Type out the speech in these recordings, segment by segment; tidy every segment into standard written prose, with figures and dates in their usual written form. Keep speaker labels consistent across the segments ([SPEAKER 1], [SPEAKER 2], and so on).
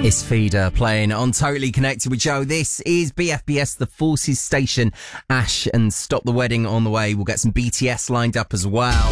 [SPEAKER 1] It's Feeder playing on Totally Connected with Joe. This is BFBS, the Forces Station. Ash and Stop the Wedding on the way. We'll get some BTS lined up as well.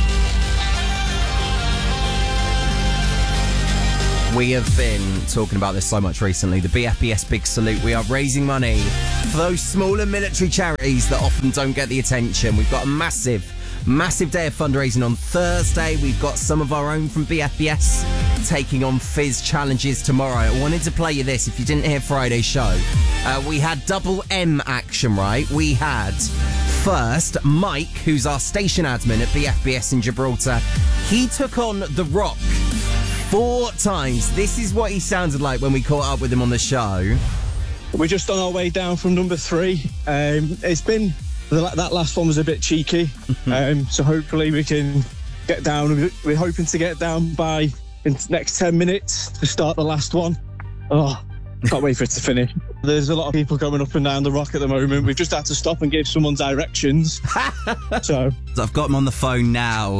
[SPEAKER 1] We have been talking about this so much recently. The BFBS Big Salute. We are raising money for those smaller military charities that often don't get the attention. We've got a massive day of fundraising on Thursday. We've got some of our own from BFBS taking on Fizz challenges tomorrow. I wanted to play you this if you didn't hear Friday's show. We had double M action, right? We had first Mike, who's our station admin at BFBS in Gibraltar. He took on The Rock 4 times. This is what he sounded like when we caught up with him on the show.
[SPEAKER 2] We're just on our way down from number 3. It's been... That last one was a bit cheeky, so hopefully we can get down. We're hoping to get down by the next 10 minutes to start the last one. Oh, can't wait for it to finish. There's a lot of people going up and down the rock at the moment. We've just had to stop and give someone directions. So
[SPEAKER 1] I've got him on the phone now.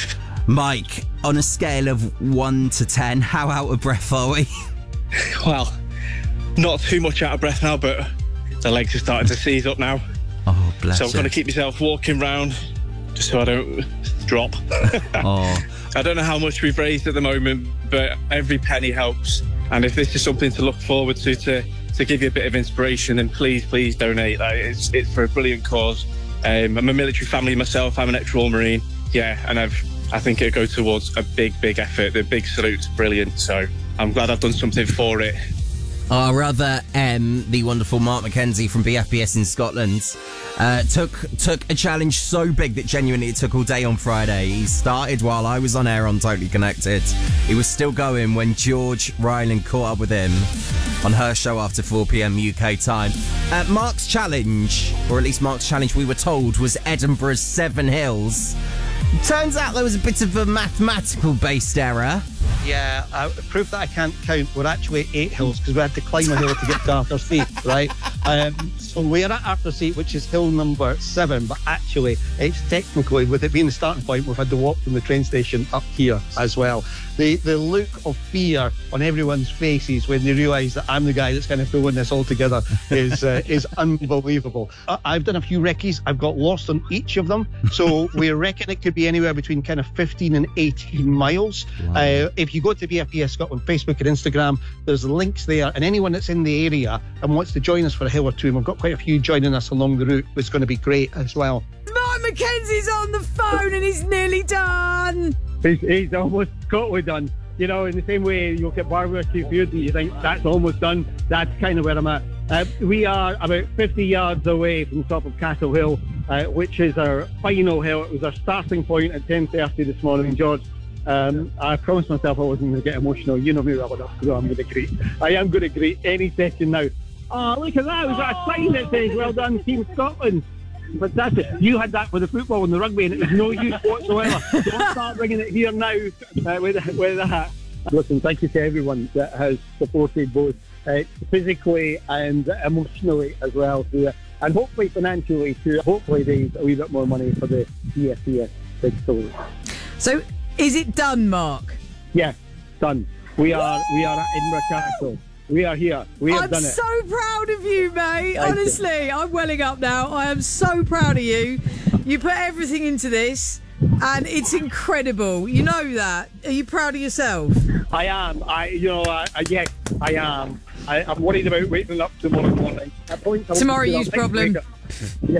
[SPEAKER 1] Mike, on a scale of 1 to 10, how out of breath are we?
[SPEAKER 2] Well, not too much out of breath now, but the legs are starting to seize up now.
[SPEAKER 1] Oh, bless
[SPEAKER 2] you. So I'm going to keep myself walking round just so I don't drop.
[SPEAKER 1] Oh.
[SPEAKER 2] I don't know how much we've raised at the moment, but every penny helps. And if this is something to look forward to give you a bit of inspiration, then please donate. It's for a brilliant cause. I'm a military family myself. I'm an ex-Royal Marine. Yeah, and I think it'll go towards a big effort. The Big Salute's brilliant, so I'm glad I've done something for it.
[SPEAKER 1] Our other M, the wonderful Mark McKenzie from BFBS in Scotland, took a challenge so big that genuinely it took all day on Friday. He started while I was on air on Totally Connected. He was still going when George Ryland caught up with him on her show after 4 p.m. UK time. Mark's challenge, or at least Mark's challenge we were told, was Edinburgh's 7 Hills. Turns out there was a bit of a mathematical-based error.
[SPEAKER 3] Yeah, proof that I can't count. We're actually 8 hills because we had to climb a hill to get to Arthur's Seat, right? So we're at Arthur's Seat, which is hill number 7, but actually it's technically, with it being the starting point, we've had to walk from the train station up here as well. The look of fear on everyone's faces when they realise that I'm the guy that's kind of throwing this all together is unbelievable. I've done a few recce's. I've got lost on each of them. So we reckon it could be anywhere between kind of 15 and 18 miles. Wow. If you go to BFBS Scotland Facebook and Instagram, there's links there. And anyone that's in the area and wants to join us for a hill or two, and we've got quite a few joining us along the route, it's going to be great as well.
[SPEAKER 4] Mark McKenzie's on the phone and he's nearly done.
[SPEAKER 5] He's almost totally done. You know, in the same way you look at barbecue food and you think that's almost done, that's kind of where I'm at. We are about 50 yards away from the top of Castle Hill, which is our final hill. It was our starting point at 10:30 this morning, George. I promised myself I wasn't going to get emotional. You know me well enough, so I'm going to greet. I am going to greet any second now. Oh, look at that. We've got a sign that says, "Well done, Team Scotland." Fantastic. You had that for the football and the rugby, and it was no use whatsoever. Don't start bringing it here now with that. Listen, thank you to everyone that has supported both physically and emotionally as well. And hopefully financially to hopefully raise a wee bit more money for the BFBS Big Salute.
[SPEAKER 4] So, is it done, Mark?
[SPEAKER 5] Yeah, done. We are at Edinburgh Castle. We are here. We have done it.
[SPEAKER 4] I'm so proud of you, mate. Honestly, I'm welling up now. I am so proud of you. You put everything into this, and it's incredible. You know that. Are you proud of yourself?
[SPEAKER 5] I am. Yes, I am. I'm worried about waking up tomorrow morning.
[SPEAKER 4] Tomorrow you's problem.
[SPEAKER 5] Yes.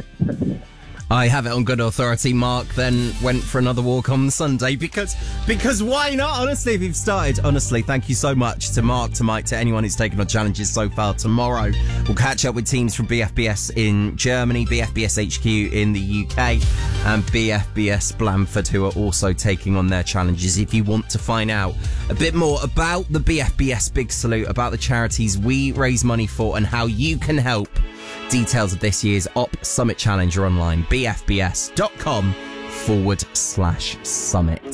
[SPEAKER 1] I have it on good authority. Mark then went for another walk on Sunday because why not? Honestly, if you've started, thank you so much to Mark, to Mike, to anyone who's taken on challenges so far. Tomorrow, we'll catch up with teams from BFBS in Germany, BFBS HQ in the UK, and BFBS Blandford, who are also taking on their challenges. If you want to find out a bit more about the BFBS Big Salute, about the charities we raise money for and how you can help, details of this year's OP Summit Challenge are online, bfbs.com/summit.